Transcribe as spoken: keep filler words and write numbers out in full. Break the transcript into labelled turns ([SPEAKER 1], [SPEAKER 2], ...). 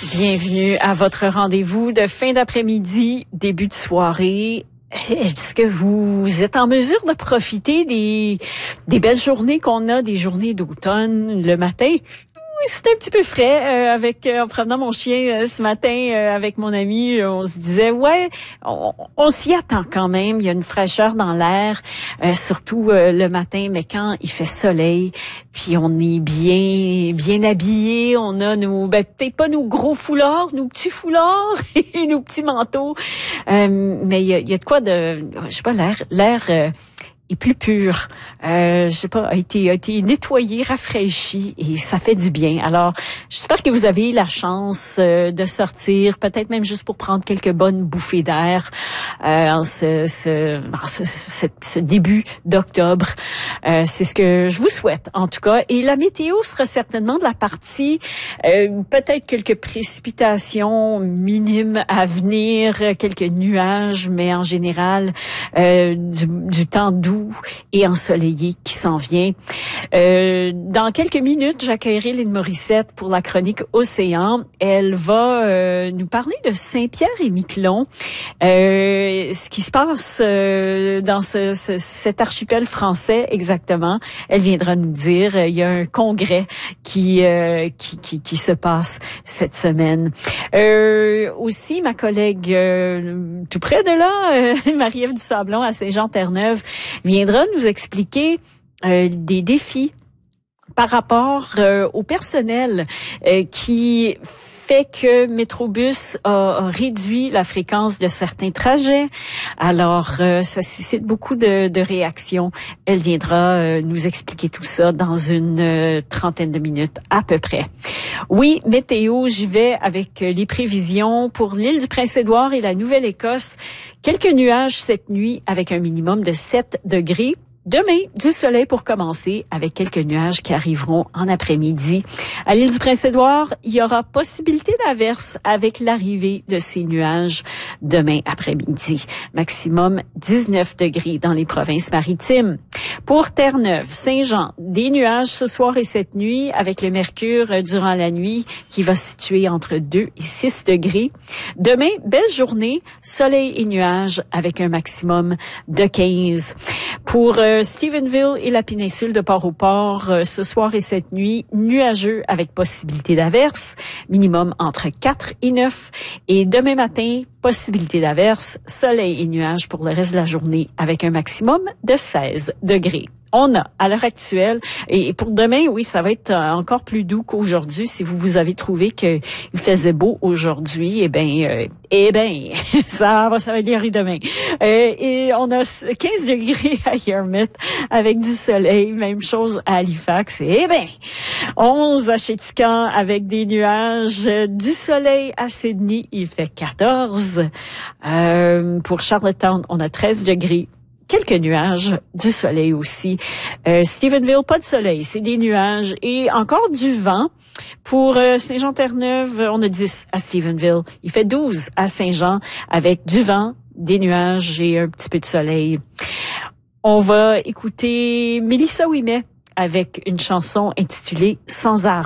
[SPEAKER 1] Bienvenue à votre rendez-vous de fin d'après-midi, début de soirée. Est-ce que vous êtes en mesure de profiter des, des belles journées qu'on a, des journées d'automne le matin? Oui, c'était un petit peu frais euh, avec euh, en promenant mon chien euh, ce matin euh, avec mon ami, on se disait ouais, on, on s'y attend quand même, il y a une fraîcheur dans l'air, euh, surtout euh, le matin, mais quand il fait soleil, puis on est bien bien habillé, on a nos ben, peut-être pas nos gros foulards, nos petits foulards et nos petits manteaux, euh, mais il y a, il y a de quoi de je sais pas l'air l'air euh, est plus pur, euh, je sais pas, a été, a été nettoyé, rafraîchi et ça fait du bien. Alors, j'espère que vous avez la chance euh, de sortir, peut-être même juste pour prendre quelques bonnes bouffées d'air euh, en ce, ce, en ce, ce, ce début d'octobre. Euh, c'est ce que je vous souhaite, en tout cas. Et la météo sera certainement de la partie, euh, peut-être quelques précipitations minimes à venir, quelques nuages, mais en général, euh, du, du temps doux et ensoleillé qui s'en vient. Euh, dans quelques minutes, j'accueillerai Lynn Morissette pour la chronique Océan. Elle va euh, nous parler de Saint-Pierre-et-Miquelon, euh, ce qui se passe euh, dans ce, ce, cet archipel français exactement. Elle viendra nous dire, euh, il y a un congrès qui, euh, qui, qui, qui se passe cette semaine. Euh, aussi, ma collègue euh, tout près de là, euh, Marie-Ève Dusablon à Saint-Jean-Terre-Neuve, viendra nous expliquer euh, des défis par rapport euh, au personnel euh, qui fait que Métrobus a, a réduit la fréquence de certains trajets. Alors, euh, ça suscite beaucoup de, de réactions. Elle viendra euh, nous expliquer tout ça dans une euh, trentaine de minutes à peu près. Oui, météo, j'y vais avec euh, les prévisions pour l'île du Prince-Édouard et la Nouvelle-Écosse. Quelques nuages cette nuit avec un minimum de sept degrés. Demain, du soleil pour commencer, avec quelques nuages qui arriveront en après-midi. À l'île du Prince-Édouard, il y aura possibilité d'averse avec l'arrivée de ces nuages demain après-midi. Maximum dix-neuf degrés dans les provinces maritimes. Pour Terre-Neuve, Saint-Jean, des nuages ce soir et cette nuit, avec le mercure durant la nuit qui va se situer entre deux et six degrés. Demain, belle journée, soleil et nuages avec un maximum de quinze. Pour euh, Stephenville et la péninsule de Port-au-Port, euh, ce soir et cette nuit, nuageux avec possibilité d'averse, minimum entre quatre et neuf. Et demain matin, possibilité d'averse, soleil et nuages pour le reste de la journée avec un maximum de seize degrés. On a, à l'heure actuelle, et pour demain, oui, ça va être encore plus doux qu'aujourd'hui. Si vous vous avez trouvé qu'il faisait beau aujourd'hui, eh ben, euh, eh ben, ça va s'améliorer demain. Euh, et on a quinze degrés à Yarmouth avec du soleil. Même chose à Halifax. Et eh ben, onze à Chéticamp avec des nuages. Du soleil à Sydney, il fait quatorze. Euh, pour Charlottetown, on a treize degrés. Quelques nuages, du soleil aussi. Euh, Stephenville, pas de soleil, c'est des nuages et encore du vent. Pour euh, Saint-Jean-Terre-Neuve, on a dix à Stephenville. Il fait douze à Saint-Jean avec du vent, des nuages et un petit peu de soleil. On va écouter Mélissa Ouimet avec une chanson intitulée « Sans armes ».